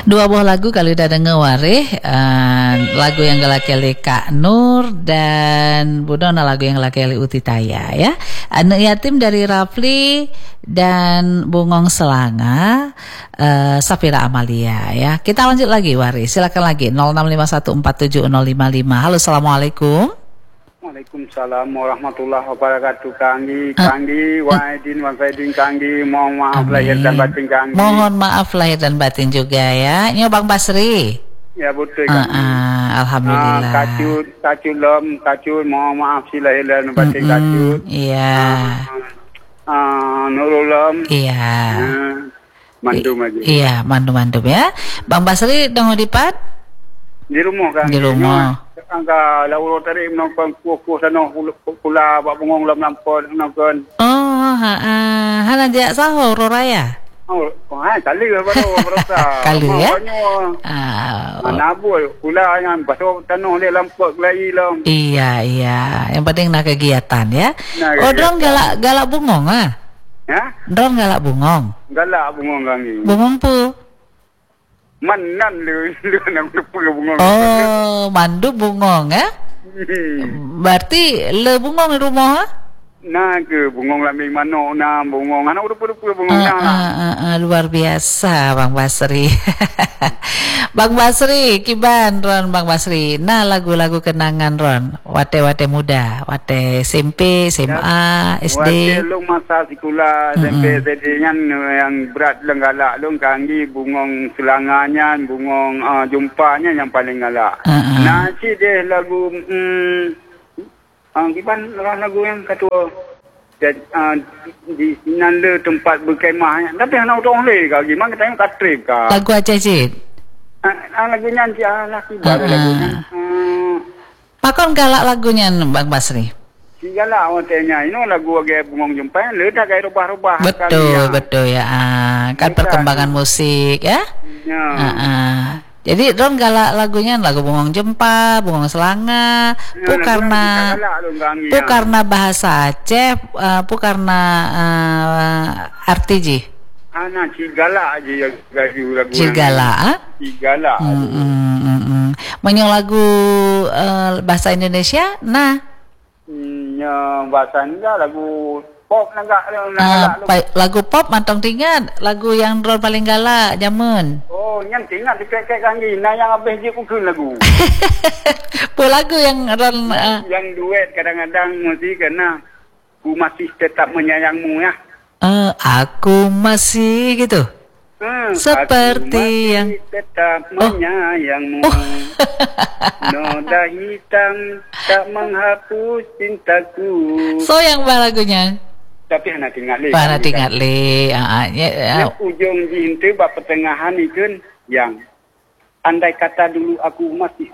Dua buah lagu kalau udah denger wareh, lagu yang galakeli Kak Nur dan Budona lagu yang galakeli Uti Taya ya. Anak yatim dari Rafli dan Bungong Selanga, Safira Amalia ya. Kita lanjut lagi wareh, silakan lagi 0651470555. Halo, assalamualaikum. Waalaikumsalam warahmatullahi wabarakatuh. Kanggi, Wahidin, Wafaidin, Kanggi. Mohon maaf lahir dan batin Kanggi. Mohon maaf lahir dan batin juga ya. Ini Bang Basri. Ya betul Kanggi. Alhamdulillah. Kacut. Mohon maaf si lahir dan batin Kacut. Iya. Nurulom. Iya. Mandum aja. Iya, mandum ya. Bang Basri dong dipat? Di rumah Kanggi. Di rumah. Angka lauro tadi menonton kuku sana kula bak bengong lam nampon nonton. Oh, hana dia sahur raya. Kali baru berasa. Kali ya. Mana boleh kula yang pasal tanah le lampok lagi lam. Iya. Yang penting nak kegiatan ya. Dron galak bungong ah. Ya? Dron galak bungong. Galak bungong kami. Bungong pu. Manan lu nak bungong. Oh, mandu bungong ya? Berarti le bungong di rumah? Nah ke bungong lami mano na bungong anak udah bungong na. Luar biasa Bang Basri. Bang Basri kiban Ron Bang Basri. Nah lagu-lagu kenangan Ron. Wate muda, wate SMP, SMA, SD. Wate lu masa sekolah SMP SD yang berat lenggalak lu Kanggi bungong selanganya, bungong jumpanya yang paling galak. Nah si deh lagu kiban lagu yang kedua di nanda tempat berkemah tapi anak orang le kau gimana kita yang katrip kau lagu Aceh Cid lagunya lah kibar lagunya pakon galak lagunya Bang Basri si galak awatnya ini lagu agak bungong jumpa le dah gaya rubah-rubah betul ya kan perkembangan musik ya Jadi Ron galak lagunya lagu Bungong Jempa, Bungong Selanga, karena bahasa Aceh, karena RTG. Cigala aja yang lagu. Cigala, Cigala. Menyong lagu bahasa Indonesia, nah. Bahasa enggak lagu pop lagu pop mantong tingkat lagu yang Ron paling galak jamun. Oh yang tingkat dikek Kanggi nah yang habis je pukul lagu. Apa lagu yang Ron yang duet kadang-kadang mesti kena Ku Masih Tetap Menyayangmu ya. Aku masih gitu. Seperti yang tetap menyayangmu. Noda hitam tak menghapus cintaku. So yang apa lagunya? Tapi hana tinggal le. Ujung jintu bab pertengahan ikun yang andai kata dulu aku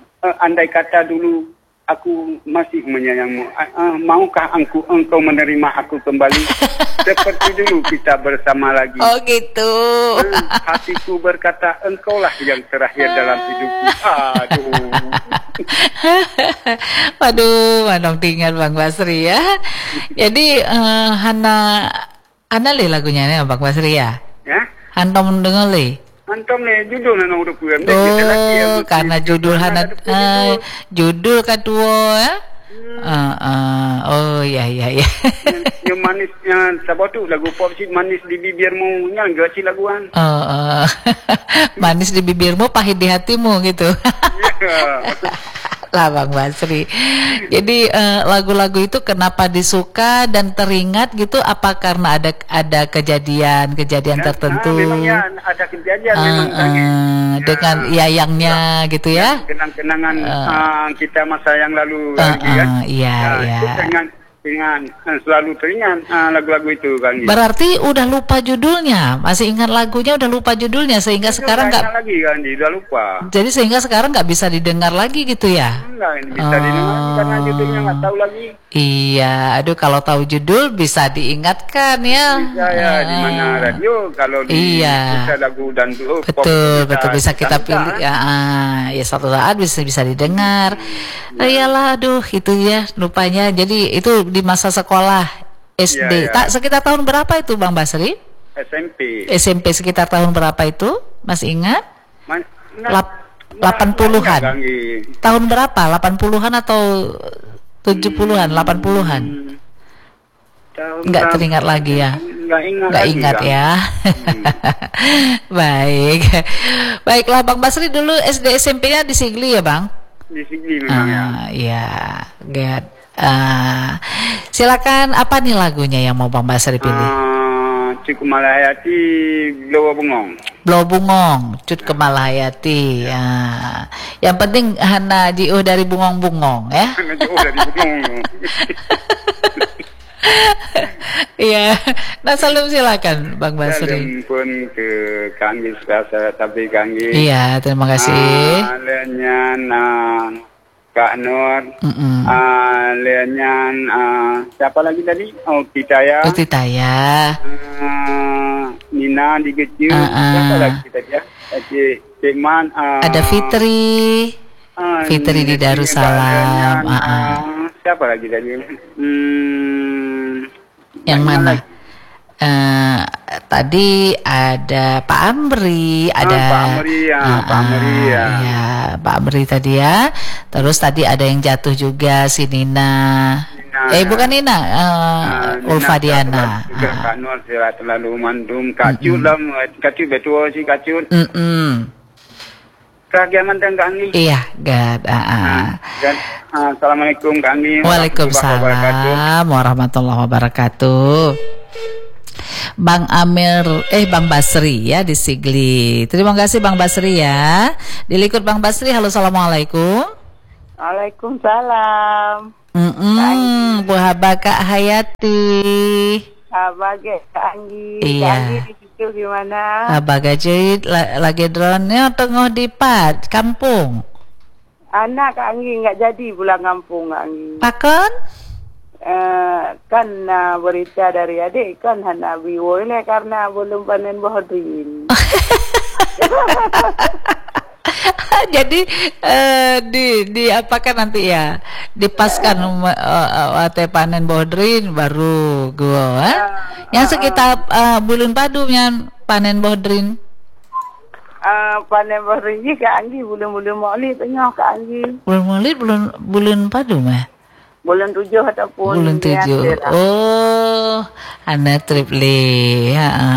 masih menyayangmu. Maukah engkau menerima aku kembali seperti dulu kita bersama lagi. Oh gitu. Hatiku berkata engkaulah yang terakhir dalam hidupku. Waduh, manong tinggal Bang Basri ya. Jadi Hana le lagunya nih Bang Basri ya. Ya? Hantom dengar le. Antum ni judul nak udah pulang. Karena judul Hana judul kedua ya. Oh ya. Yang manisnya siapa tu lagu pop sih manis di bibirmu nya enggak sih laguan. Manis di bibirmu pahit di hatimu gitu. Lah Bang Basri. Jadi lagu-lagu itu kenapa disuka dan teringat gitu apa karena ada kejadian tertentu? Memang ya ada kejadian memang dengan yayangnya gitu ya. Kenang-kenangan kita masa yang lalu Iya. Dengan selalu teringat lagu-lagu itu kan. Berarti udah lupa judulnya, masih ingat lagunya udah lupa judulnya sehingga sekarang nggak lagi kan, udah lupa. Jadi sehingga sekarang nggak bisa didengar lagi gitu ya? Enggak bisa didengar karena judulnya nggak tahu lagi. Iya, aduh kalau tahu judul bisa diingatkan ya. Bisa ya di mana radio kalau bisa lagu dan betul bisa kita pilih ya satu saat bisa didengar. Iyalah aduh itu ya lupanya. Jadi itu di masa sekolah SD. Tak sekitar tahun berapa itu Bang Basri? SMP sekitar tahun berapa itu? Masih ingat? 80-an. Tahun berapa? 80-an atau 70-an, 80-an? Enggak teringat lagi ya. Enggak ingat ya. Baiklah Bang Basri, dulu SD SMP-nya di Sigli ya, Bang? Di Sigli memang ya. Iya, Gad. Silakan, apa nih lagunya yang mau Bang Basri pilih? Cut Kemalahayati, Blowo Bungong. Blowo Bungong, Cut Kemalahayati. Ya. Yang penting hana jiuh dari bungong-bungong ya. Hana jiuh dari bungong. Iya. Nah, salam silakan Bang Basri. Salam pun ke Kanggi Selasa tapi Kanggi. Iya, terima kasih. Lenyan Kak Nur. Lenyan siapa lagi tadi? Utitaya. Nina di Gejir. Siapa lagi tadi ya? Cik Man. Ada Fitri. Fitri di Darussalam. Siapa lagi tadi? Yang mana? Tadi ada Pak Amri, ada Pak Amri ya, Pak Amri ya. Ya, Pak Amri tadi ya. Terus tadi ada yang jatuh juga si Nina. Bukan Nina, Ulfa Diana. Kak Nur terlalu mandum, kacut lah, kacut betul sih kacut. Keragian Kak Anggi. Iya, Gad. Assalamualaikum Kak Anggi. Waalaikumsalam warahmatullahi wabarakatuh. Bang Bang Basri ya di Sigli. Terima kasih Bang Basri ya. Dilikut Bang Basri. Halo, assalamualaikum. Waalaikumsalam. Bu Haba Kak Hayati. Haba Kak Anggi. Iya. Kak Anggi di situ gimana? Haba Gajit lagi drone-nya tengah di kampung. Anak Kak Anggi nggak jadi pulang kampung Kak Anggi. Pakon? Kan berita dari adik kan hana biwole karena belum panen bohdrin. Jadi di apakan nanti ya dipaskan panen bohdrin baru gua yang sekitar bulan padu yang panen bohdrin. Panen bohdrin Kak Anggi belum maulid tengah Kak Anggi. Belum maulid bulan padu mah. Bulan 7 ataupun bulan 7. Oh, anak tripli.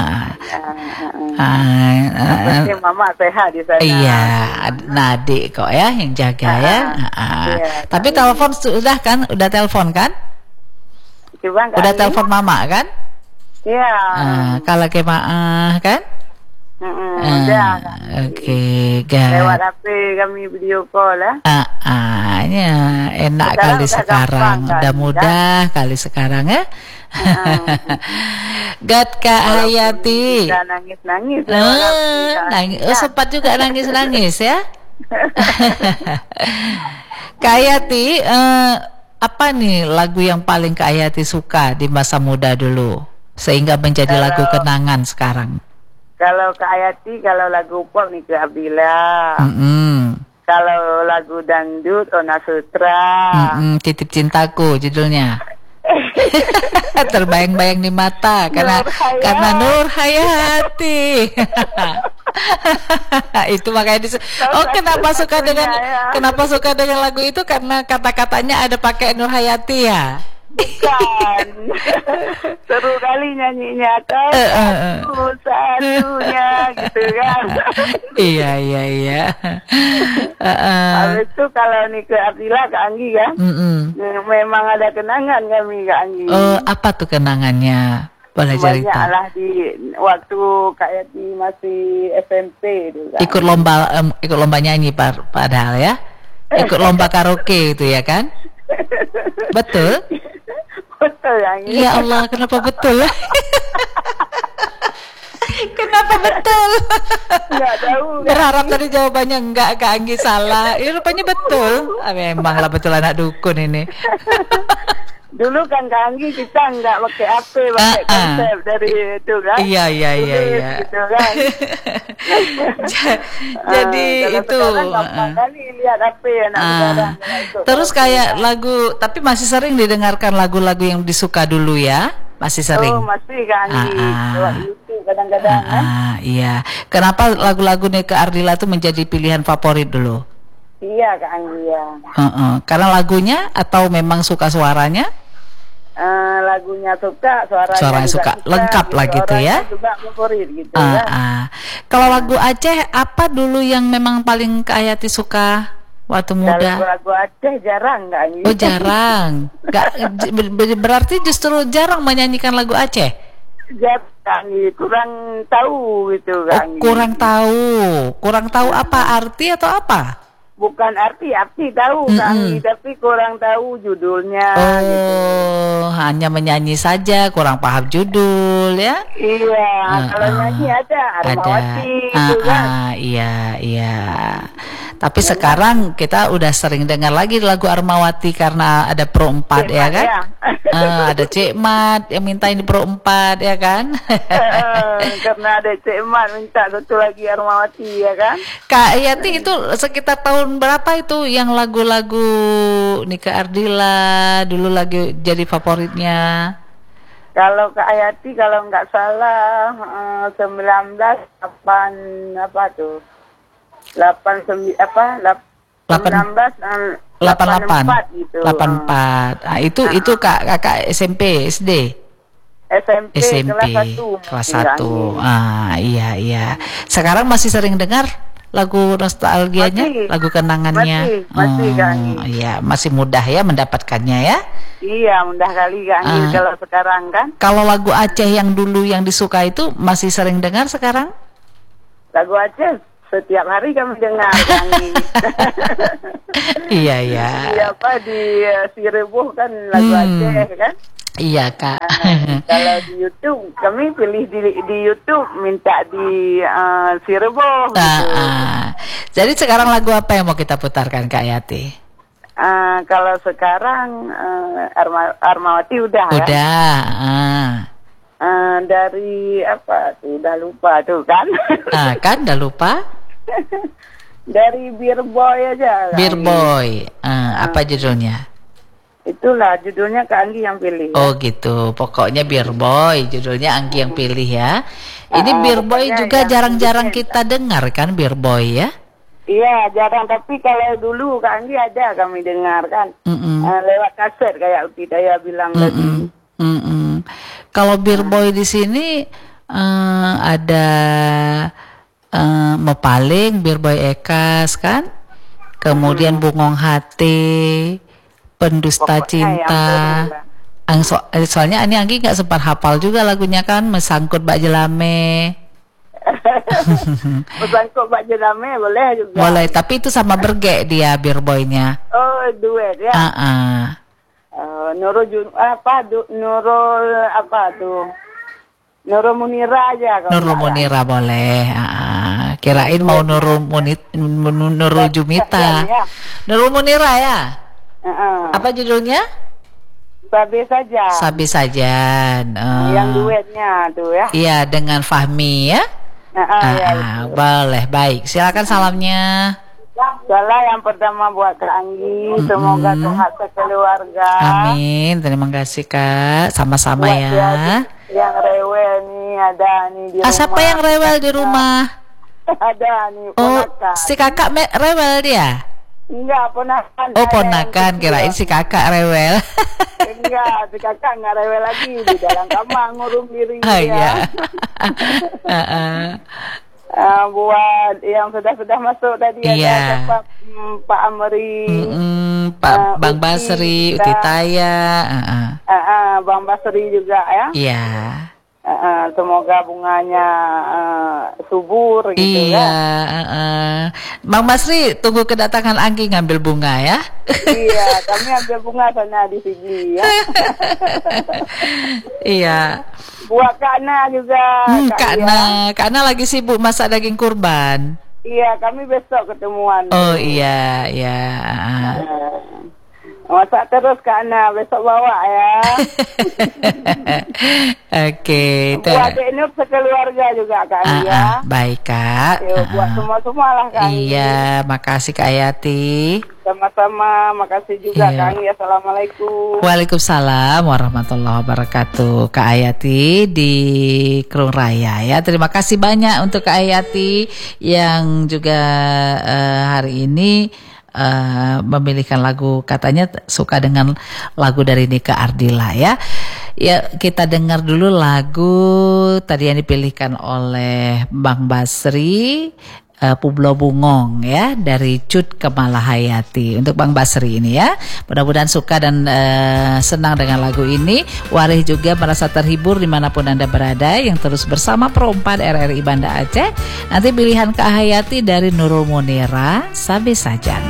Mama sehat di sana. Iya, Nadi kok ya yang jaga ya. Tapi telepon sudah kan? Udah telepon kan? Udah telepon mama kan? Iya. Kalau ke kan? Udah. Oke, lewat HP kami video call lah. Enak kali sekarang. Udah mudah kali sekarang ya. Gad Kak Hayati. Nangis. Nangis. Sempat juga nangis ya. Kak Hayati, apa nih lagu yang paling Kak Hayati suka di masa muda dulu sehingga menjadi lagu kenangan sekarang? Kalau Kak Hayati, kalau lagu pop nih ke Abila. Kalau lagu dangdut Ona Sutra. Titip Cintaku judulnya. Terbayang-bayang di mata karena Nur Hayati. Itu makanya kenapa suka dengan lagu itu karena kata-katanya ada pakai Nur Hayati ya. Bukan. Seru kali nyanyinya kan. Satunya gitu kan. Iya. Habis itu kalau nih ke Abdillah Kak Anggi kan. Memang ada kenangan kami Kak Anggi. Apa tuh kenangannya? Boleh cerita. Banyak lah di waktu Kak Yati masih SMP dulu kan. Ikut lomba nyanyi padahal ya. Ikut lomba karaoke itu ya kan? Betul? Betul yang ini. Ya Allah, kenapa betul? Kenapa betul? Enggak tahu. Berharap tadi jawabannya enggak, Kak Anggi salah. Ya rupanya betul. Memanglah betul anak dukun ini. Dulu kan Kak Anggi kita enggak pakai HP, pakai konsep dari itu kan. Iya. Gitu kan. Jadi itu. Kali lihat HP anak sekarang. Terus kayak lagu, tapi masih sering didengarkan lagu-lagu yang disuka dulu ya? Masih sering? Oh, masih Kak Anggi. Lewat YouTube kadang-kadang kan. Iya. Kenapa lagu-lagu Nika Ardila itu menjadi pilihan favorit dulu? Iya Kak Anggi ya. Karena lagunya atau memang suka suaranya? Lagunya suka, suaranya suka. Lengkap lah gitu ya. Juga favorit gitu kan. Kalau lagu Aceh apa dulu yang memang paling Kak Hayati suka waktu muda? Kalau lagu Aceh jarang Kak Anggi. Oh jarang. Berarti justru jarang menyanyikan lagu Aceh. Jarang, kurang tahu gitu Kak Anggi. Kurang tahu apa arti atau apa? Bukan arti tahu Kak Anggi, tapi kurang tahu judulnya. Gitu. Hanya menyanyi saja, kurang paham judul ya? Iya, kalau nyanyi ada Armawati itu kan. Iya. Tapi sekarang kita udah sering dengar lagi lagu Armawati karena ada Pro 4 ya kan? Ya. Ada Cik Mat yang minta ini Pro 4 ya kan? Karena ada Cik Mat minta satu lagi Armawati ya kan? Kak Yati itu sekitar tahun berapa itu yang lagu-lagu Nika Ardila dulu lagi jadi favoritnya? Kalau Kak Hayati kalau nggak salah 1984 gitu. 84. Itu kakak SMP, SD. SMP kelas 1. Iya. Sekarang masih sering dengar lagu nostalgianya, lagu kenangannya. Masih Kak Anggi. Iya, masih mudah ya mendapatkannya ya. Iya, mudah kali Kak Anggi kalau sekarang kan. Kalau lagu Aceh yang dulu yang disuka itu masih sering dengar sekarang? Lagu Aceh setiap hari kami dengar Kak Anggi. Iya. Di Sireboh kan lagu Aceh kan? Iya Kak. Kalau di YouTube kami pilih di YouTube minta di Sireboh. Jadi sekarang lagu apa yang mau kita putarkan Kak Yati? Kalau sekarang Armawati udah. Dari apa tuh? Udah lupa tuh kan? Kan udah lupa? Dari Beer Boy aja. Beer Boy. Apa judulnya? Itulah judulnya Kak Anggi yang pilih. Oh gitu. Pokoknya Beer Boy judulnya Anggi yang pilih ya. Ini Beer Boy juga jarang-jarang kita dengar kan Beer Boy ya? Iya, jarang, tapi kalau dulu Kak Anggi ada kami dengar kan. Lewat kaset kayak Uti Daya bilang tadi. Kalau Beer Boy di sini ada Mepaling, Beer Boy Ekas kan, kemudian Bungong Hati, Pendusta Cinta. Soalnya ini Anggi nggak sempat hafal juga lagunya kan, Mesangkut Bak Jelame. Mesangkut Bak Jelame boleh juga. Boleh, tapi itu sama bergek dia Beer Boy-nya. Oh, duet ya. Nurul Munira aja. Nurul Munira boleh. Kirain mau Nurul Jumita. Nurul Munira ya. Apa judulnya? Sabi saja. Yang duetnya tuh ya. Iya, dengan Fahmi ya. Boleh, baik. Silakan salamnya. Salah yang pertama buat Kak Anggi, semoga sehat sekeluarga. Amin, terima kasih Kak, sama-sama buat ya. Yang rewel nih ada nih di rumah. Siapa yang rewel di rumah? Ada nih ponakan. Si kakak rewel dia? Enggak, ponakan. Oh ponakan, kirain si kakak rewel. Enggak, si kakak enggak rewel lagi di dalam kamar ngurung diri dia. Buat yang sudah masuk tadi ada Pak Amri, Bang Basri, Uti Taya, Bang Basri juga ya. Iya. Semoga bunganya subur gitu ya. Bang Basri tunggu kedatangan Anggi ngambil bunga ya. Iya, kami ambil bunga sana di sini ya. Iya. Buat Kak Na juga. Kak Na lagi sibuk masak daging kurban. Iya, kami besok ketemuan. Oh iya. Masak terus Kak Ana, besok bawa ya. Oke. Buat Dek Nur sekeluarga juga Kak Anggi ya. Baik Kak. Buat semua lah Kak Anggi. Iya, makasih Kak Ayati. Sama-sama, makasih juga Kak Anggi. Assalamualaikum. Waalaikumsalam warahmatullahi wabarakatuh. Kak Ayati di Kerung Raya ya. Terima kasih banyak untuk Kak Ayati yang juga hari ini memilihkan lagu, katanya suka dengan lagu dari Nika Ardila ya. Ya, kita dengar dulu lagu tadi yang dipilihkan oleh Bang Basri, Publo Bungong ya, dari Cut Kemalahayati. Untuk Bang Basri ini ya, mudah-mudahan suka dan senang dengan lagu ini. Warih juga merasa terhibur dimanapun Anda berada, yang terus bersama Pro 4 RRI Banda Aceh. Nanti pilihan Kak Hayati dari Nurul Munira, Sabe Saja.